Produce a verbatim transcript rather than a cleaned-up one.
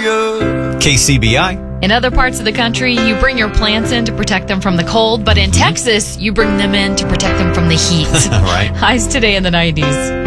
K C B I. In other parts of the country, you bring your plants in to protect them from the cold, but in Texas, you bring them in to protect them from the heat. Right. Highs today in the nineties.